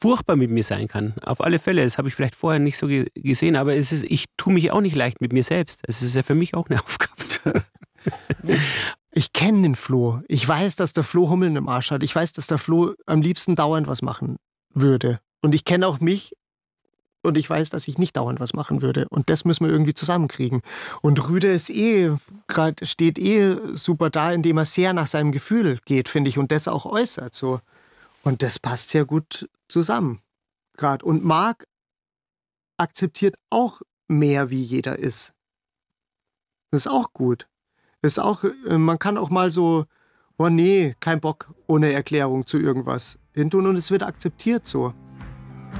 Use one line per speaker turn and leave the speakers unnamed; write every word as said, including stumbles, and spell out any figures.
furchtbar mit mir sein kann. Auf alle Fälle. Das habe ich vielleicht vorher nicht so ge- gesehen, aber es ist, ich tue mich auch nicht leicht mit mir selbst. Es ist ja für mich auch eine Aufgabe.
Ich kenne den Flo. Ich weiß, dass der Flo Hummeln im Arsch hat. Ich weiß, dass der Flo am liebsten dauernd was machen würde. Und ich kenne auch mich und ich weiß, dass ich nicht dauernd was machen würde. Und das müssen wir irgendwie zusammenkriegen. Und Rüde ist eh, grad, steht eh super da, indem er sehr nach seinem Gefühl geht, finde ich, und das auch äußert so. Und das passt sehr gut zusammen. Grad. Und Marc akzeptiert auch mehr, wie jeder ist. Das ist auch gut. Das ist auch, man kann auch mal so, oh nee, kein Bock, ohne Erklärung zu irgendwas hintun und es wird akzeptiert so.